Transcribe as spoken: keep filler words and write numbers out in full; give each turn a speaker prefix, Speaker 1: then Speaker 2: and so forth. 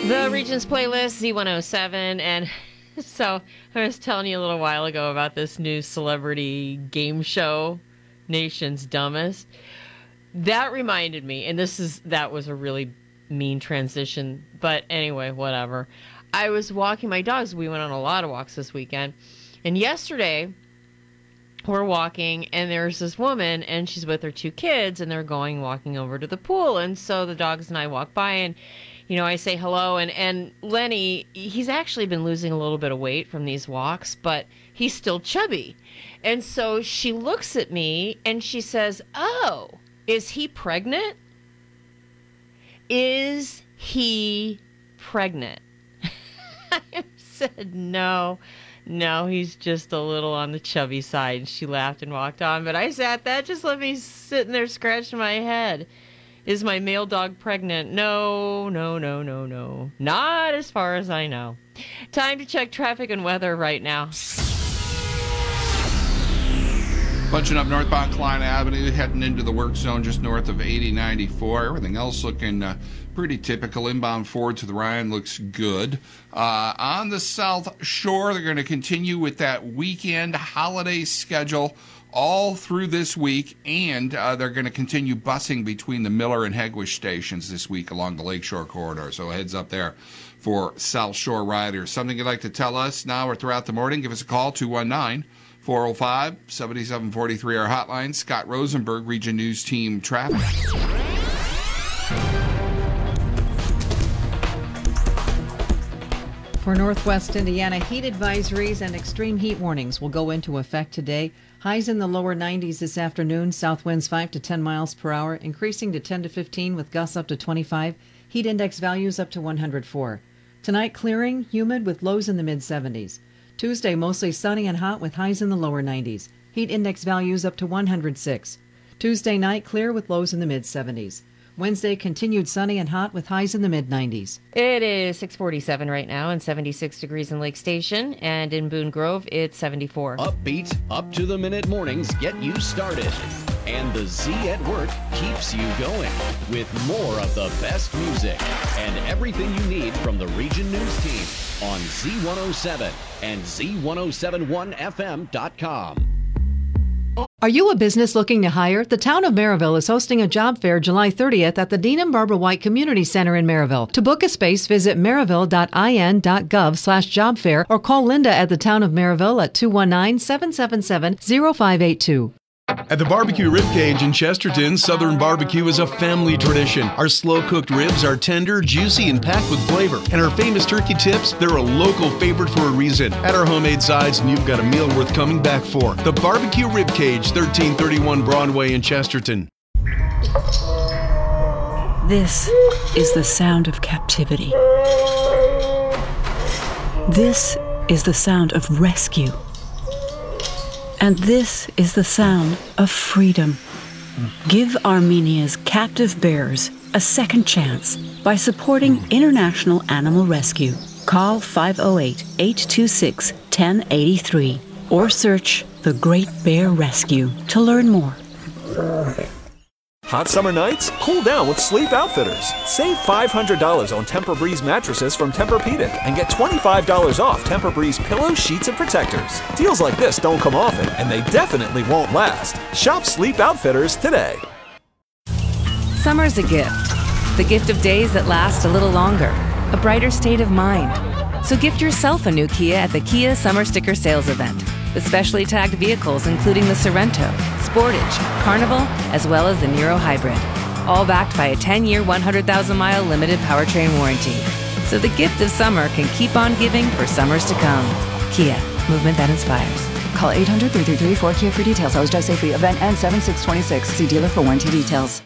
Speaker 1: The Regions playlist, Z one oh seven, and so I was telling you a little while ago about this new celebrity game show, Nation's Dumbest. That reminded me, and this is that was a really mean transition, but anyway, whatever. I was walking my dogs. We went on a lot of walks this weekend, and yesterday we're walking, and there's this woman, and she's with her two kids, and they're going walking over to the pool, and so the dogs and I walk by, and you know, I say hello, and, and Lenny, he's actually been losing a little bit of weight from these walks, but he's still chubby. And so she looks at me, and she says, oh, is he pregnant? Is he pregnant? I said, no, no, he's just a little on the chubby side. And she laughed and walked on, but I sat, that just let me sitting there scratching my head. Is my male dog pregnant? No, no, no, no, no. Not as far as I know. Time to check traffic and weather right now.
Speaker 2: Bunching up northbound Klein Avenue, heading into the work zone just north of eighty ninety-four. Everything else looking uh, pretty typical. Inbound forward to the Ryan looks good. Uh, on the South Shore, they're going to continue with that weekend holiday schedule all through this week, and uh, they're going to continue busing between the Miller and Hegewisch stations this week along the Lakeshore corridor. So heads up there for South Shore riders. Something you'd like to tell us now or throughout the morning, give us a call, two one nine, four oh five, seven seven four three, our hotline. Scott Rosenberg, Region News Team Traffic.
Speaker 3: For Northwest Indiana, heat advisories and extreme heat warnings will go into effect today. Highs in the lower nineties this afternoon. South winds five to ten miles per hour, increasing to ten to fifteen with gusts up to twenty-five. Heat index values up to one hundred four. Tonight, clearing, humid with lows in the mid seventies. Tuesday, mostly sunny and hot with highs in the lower nineties. Heat index values up to one hundred six. Tuesday night, clear with lows in the mid seventies. Wednesday, continued sunny and hot with highs in the mid nineties.
Speaker 1: It is six forty-seven right now and seventy-six degrees in Lake Station, and in Boone Grove, it's seventy-four.
Speaker 4: Upbeat, up-to-the-minute mornings get you started. And the Z at Work keeps you going with more of the best music and everything you need from the Region News team on Z one oh seven and Z ten seventy-one F M dot com.
Speaker 3: Are you a business looking to hire? The town of Maryville is hosting a job fair July thirtieth at the Dean and Barbara White Community Center in Maryville. To book a space, visit maryville dot I N dot gov slash job fair or call Linda at the town of Maryville at two one nine, seven seven seven, zero five eight two.
Speaker 5: At the Barbecue Ribcage in Chesterton, Southern barbecue is a family tradition. Our slow-cooked ribs are tender, juicy, and packed with flavor. And our famous turkey tips, they're a local favorite for a reason. At our homemade sides, and you've got a meal worth coming back for. The Barbecue Ribcage, thirteen thirty-one Broadway in Chesterton.
Speaker 6: This is the sound of captivity. This is the sound of rescue. And this is the sound of freedom. Give Armenia's captive bears a second chance by supporting International Animal Rescue. Call five oh eight, eight two six, one oh eight three or search The Great Bear Rescue to learn more.
Speaker 7: Hot summer nights? Cool down with Sleep Outfitters. Save five hundred dollars on Tempur-Breeze mattresses from Tempur-Pedic and get twenty-five dollars off Tempur-Breeze pillows, sheets, and protectors. Deals like this don't come often, and they definitely won't last. Shop Sleep Outfitters today.
Speaker 8: Summer's a gift. The gift of days that last a little longer. A brighter state of mind. So gift yourself a new Kia at the Kia Summer Sticker Sales Event. With specially tagged vehicles including the Sorento, Sportage, Carnival, as well as the Niro Hybrid. All backed by a ten-year, one hundred thousand mile limited powertrain warranty. So the gift of summer can keep on giving for summers to come. Kia, movement that inspires.
Speaker 9: Call eight hundred, three three three, four K I A for details. Always drive safely. Event ends seven six twenty-six. See dealer for warranty details.